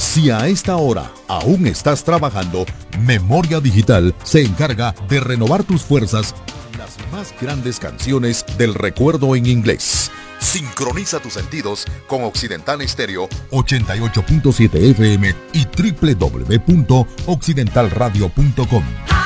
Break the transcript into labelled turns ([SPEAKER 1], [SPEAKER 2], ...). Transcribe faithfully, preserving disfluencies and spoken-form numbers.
[SPEAKER 1] Si a esta hora aún estás trabajando, Memoria Digital se encarga de renovar tus fuerzas con las más grandes canciones del recuerdo en inglés. Sincroniza tus sentidos con Occidental Estéreo ochenta y ocho punto siete F M y doble u doble u doble u punto occidental radio punto com.